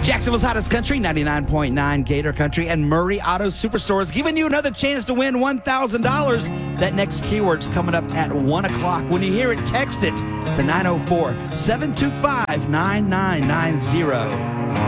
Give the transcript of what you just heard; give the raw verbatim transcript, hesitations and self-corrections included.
Jacksonville's hottest country, ninety-nine point nine Gator Country, and Murray Auto Superstore is giving you another chance to win one thousand dollars. That next keyword's coming up at one o'clock. When you hear it, text it to nine oh four, seven two five, nine nine nine zero.